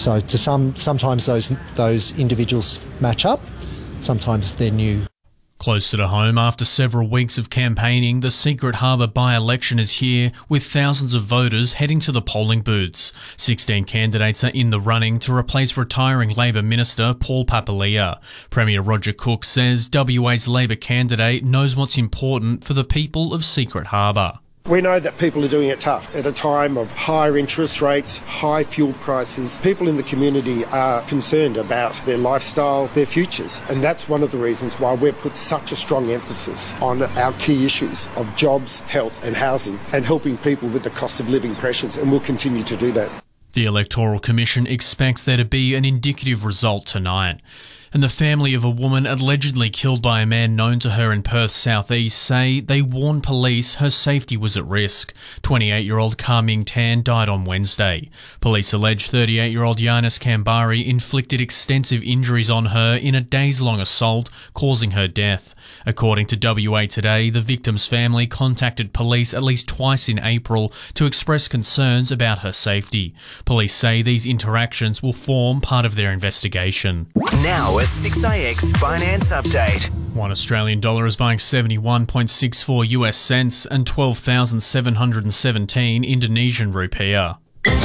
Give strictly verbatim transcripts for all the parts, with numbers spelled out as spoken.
So to some, sometimes those those individuals match up, sometimes they're new. Closer to home, after several weeks of campaigning, the Secret Harbour by-election is here, with thousands of voters heading to the polling booths. sixteen candidates are in the running to replace retiring Labor Minister Paul Papalia. Premier Roger Cook says W A's Labor candidate knows what's important for the people of Secret Harbour. We know that people are doing it tough. At a time of higher interest rates, high fuel prices, people in the community are concerned about their lifestyle, their futures. And that's one of the reasons why we've put such a strong emphasis on our key issues of jobs, health and housing, and helping people with the cost of living pressures, and we'll continue to do that. The Electoral Commission expects there to be an indicative result tonight. And the family of a woman allegedly killed by a man known to her in Perth's southeast say they warned police her safety was at risk. twenty-eight-year-old Kar Ming Tan died on Wednesday. Police allege thirty-eight-year-old Yanis Kambari inflicted extensive injuries on her in a days-long assault, causing her death. According to W A Today, the victim's family contacted police at least twice in April to express concerns about her safety. Police say these interactions will form part of their investigation. Now a six A X Finance Update. One Australian dollar is buying seventy-one point six four U S cents and twelve thousand seven hundred seventeen Indonesian rupiah.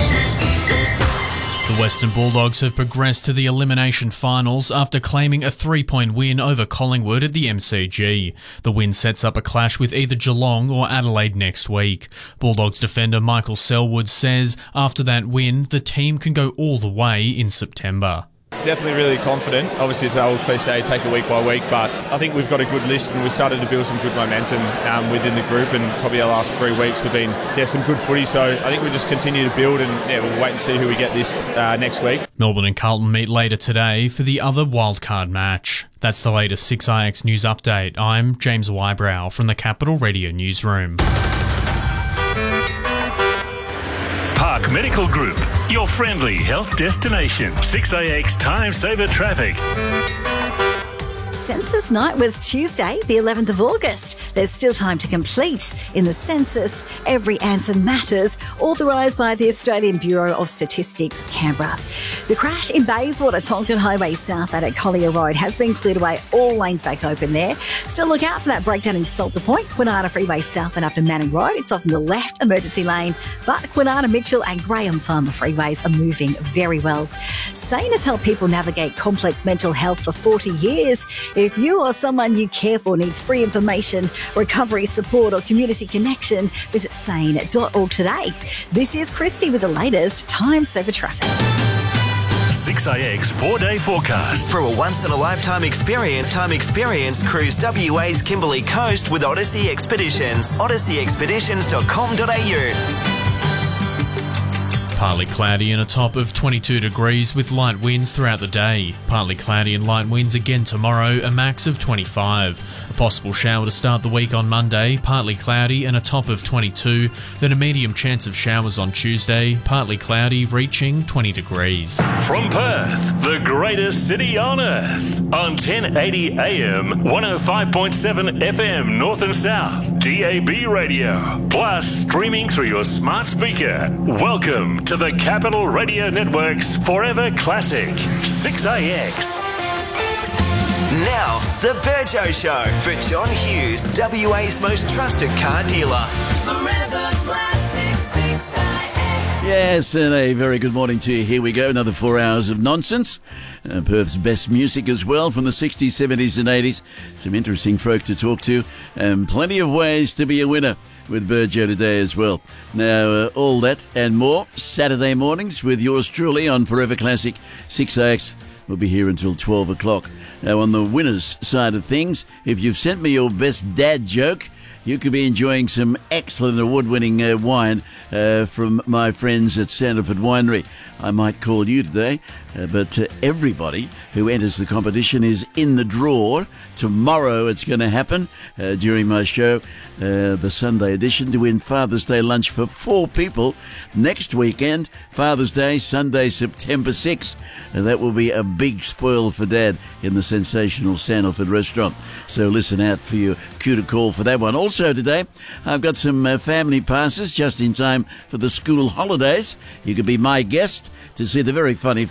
The Western Bulldogs have progressed to the elimination finals after claiming a three-point win over Collingwood at the M C G. The win sets up a clash with either Geelong or Adelaide next week. Bulldogs defender Michael Selwood says after that win, the team can go all the way in September. Definitely really confident. Obviously, it's the old cliche, take it week by week, but I think we've got a good list and we've started to build some good momentum um, within the group, and probably our last three weeks have been yeah some good footy, so I think we just continue to build, and yeah, we'll wait and see who we get this uh, next week. Melbourne and Carlton meet later today for the other wildcard match. That's the latest six I X News Update. I'm James Wybrow from the Capital Radio Newsroom. Park Medical Group, your friendly health destination. six A X Time Saver Traffic. Census night was Tuesday, the eleventh of August. There's still time to complete in the census. Every answer matters, authorised by the Australian Bureau of Statistics, Canberra. The crash in Bayswater, Tonkin Highway South at Collier Road has been cleared away, all lanes back open there. Still look out for that breakdown in Salter Point, Kwinana Freeway South and up to Manning Road. It's off in the left emergency lane, but Kwinana, Mitchell and Graham Farmer freeways are moving very well. SANE has helped people navigate complex mental health for forty years. If you or someone you care for needs free information, recovery support or community connection, visit sane dot org today. This is Christy with the latest Time Saver Traffic. six A X four-day forecast. For a once-in-a-lifetime experience, time experience, cruise W A's Kimberley Coast with Odyssey Expeditions. odyssey expeditions dot com dot a u. Partly cloudy and a top of twenty-two degrees with light winds throughout the day. Partly cloudy and light winds again tomorrow, a max of twenty-five. A possible shower to start the week on Monday, partly cloudy and a top of twenty-two. Then a medium chance of showers on Tuesday, partly cloudy, reaching twenty degrees. From Perth, the greatest city on earth. On ten eighty A M, one oh five point seven F M North and South, D A B radio. Plus streaming through your smart speaker. Welcome to the Capital Radio Network's Forever Classic, six A X. Now, the Burjo Show for John Hughes, W A's most trusted car dealer. Forever Classic, six A X. Yes, and a very good morning to you. Here we go, another four hours of nonsense. Uh, Perth's best music as well from the sixties, seventies and eighties. Some interesting folk to talk to, and plenty of ways to be a winner with Burjo today as well. Now, uh, all that and more, Saturday mornings with yours truly on Forever Classic six A X. We'll be here until twelve o'clock. Now, on the winners' side of things, if you've sent me your best dad joke, you could be enjoying some excellent award-winning uh, wine uh, from my friends at Sanderford Winery. I might call you today, uh, but uh, everybody who enters the competition is in the draw. Tomorrow it's going to happen uh, during my show, uh, the Sunday edition, to win Father's Day lunch for four people. Next weekend, Father's Day, Sunday, September sixth. And that will be a big spoil for Dad in the sensational Sanderford restaurant. So listen out for your cue to call for that one. Also today, I've got some uh, family passes just in time for the school holidays. You could be my guest to see the very funny